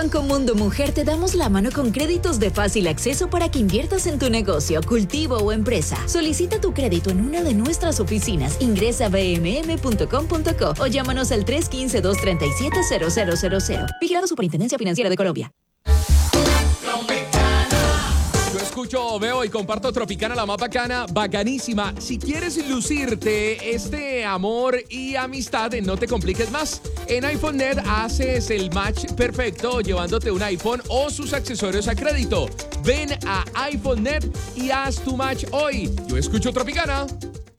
Banco Mundo Mujer te damos la mano con créditos de fácil acceso para que inviertas en tu negocio, cultivo o empresa. Solicita tu crédito en una de nuestras oficinas. Ingresa a bmm.com.co o llámanos al 315-237-0000. Vigilado Superintendencia Financiera de Colombia. Yo escucho, veo y comparto Tropicana, la más bacana, bacanísima. Si quieres lucirte este amor y amistad, no te compliques más. En iPhone.net haces el match perfecto llevándote un iPhone o sus accesorios a crédito. Ven a iPhone.net y haz tu match hoy. Yo escucho Tropicana.